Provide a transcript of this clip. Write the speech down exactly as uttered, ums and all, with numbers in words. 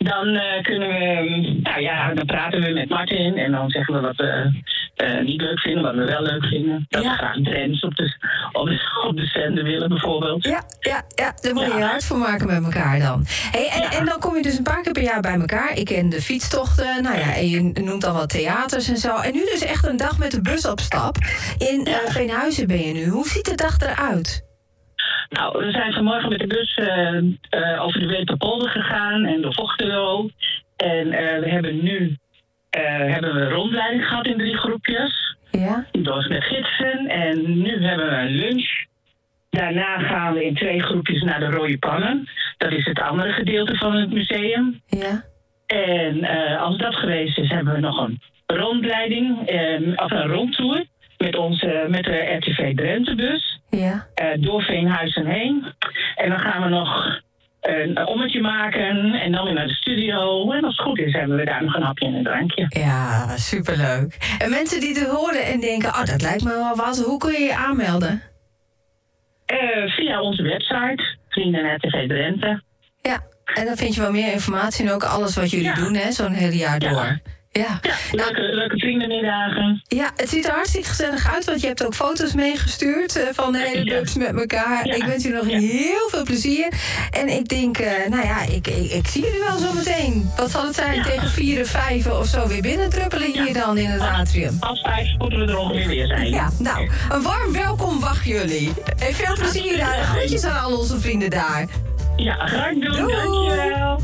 dan uh, kunnen we, nou ja, dan praten we met Martin en dan zeggen we wat we uh, niet leuk vinden, wat we wel leuk vinden. Dat ja. we graag trends op de, op, de, op de zender willen bijvoorbeeld. Ja, ja, ja, daar moet je ja. je hard voor maken met elkaar dan. Hey, en, ja. en dan kom je dus een paar keer per jaar bij elkaar. Ik ken de fietstochten, nou ja, en je noemt al wat theaters en zo. En nu dus echt een dag met de bus op stap. In uh, Veenhuizen ben je nu. Hoe ziet de dag eruit? Nou, we zijn vanmorgen met de bus uh, uh, over de Weterpolder gegaan en de Vochtelo. En uh, we hebben nu uh, hebben we een rondleiding gehad in drie groepjes. Ja. Dus met gidsen. En nu hebben we een lunch. Daarna gaan we in twee groepjes naar de Rode Pannen. Dat is het andere gedeelte van het museum. Ja. En uh, als dat geweest is, hebben we nog een rondleiding, uh, of een rondtour met, onze, met de R T V Drenthe-bus. Ja. Uh, door Veenhuizen heen. En dan gaan we nog een ommetje maken en dan weer naar de studio. En als het goed is, hebben we daar nog een hapje en een drankje. Ja, superleuk. En mensen die het horen en denken, oh, dat lijkt me wel wat. Hoe kun je je aanmelden? Uh, via onze website, Vrienden R T V Drenthe. Ja, en dan vind je wel meer informatie en ook alles wat jullie ja. doen, hè, zo'n hele jaar door. Ja. Ja, ja leuke, nou, leuke vriendenmiddagen. Ja, het ziet er hartstikke gezellig uit, want je hebt ook foto's meegestuurd uh, van de hele bubs ja. met elkaar. Ja. Ik wens jullie nog ja. heel veel plezier. En ik denk, uh, nou ja, ik, ik, ik zie jullie wel zo meteen. Wat zal het zijn, ja. tegen vier, vijf of zo weer binnendruppelen hier ja. dan in het atrium? Als vijf moeten we er ongeveer weer zijn. Ja, nou, een warm welkom wacht jullie. En veel plezier daar. Groetjes aan al onze vrienden daar. Ja, graag doen. Doei. Dankjewel.